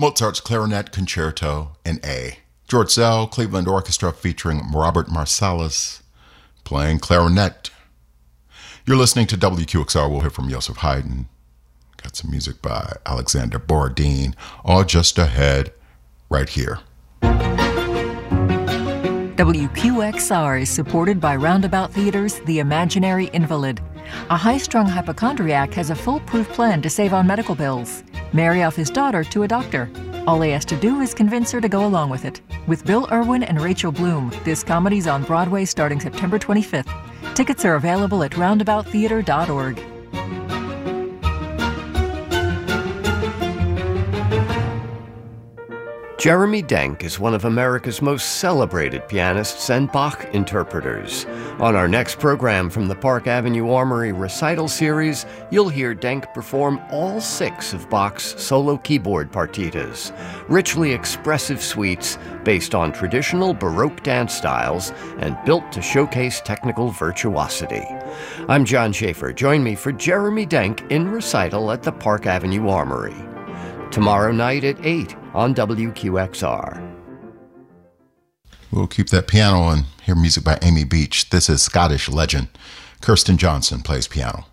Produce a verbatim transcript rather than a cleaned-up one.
Mozart's Clarinet Concerto in A. George Szell, Cleveland Orchestra featuring Robert Marsalis playing clarinet. You're listening to W Q X R. We'll hear from Joseph Haydn. Got some music by Alexander Borodin. All just ahead, right here. W Q X R is supported by Roundabout Theater's The Imaginary Invalid. A high-strung hypochondriac has a foolproof plan to save on medical bills. Marry off his daughter to a doctor. All he has to do is convince her to go along with it. With Bill Irwin and Rachel Bloom, this comedy's on Broadway starting September twenty-fifth. Tickets are available at roundabout theater dot org. Jeremy Denk is one of America's most celebrated pianists and Bach interpreters. On our next program from the Park Avenue Armory Recital Series, you'll hear Denk perform all six of Bach's solo keyboard partitas, richly expressive suites based on traditional Baroque dance styles and built to showcase technical virtuosity. I'm John Schaefer. Join me for Jeremy Denk in recital at the Park Avenue Armory. Tomorrow night at eight on W Q X R. We'll keep that piano and hear music by Amy Beach. This is Scottish legend. Kirsten Johnson plays piano.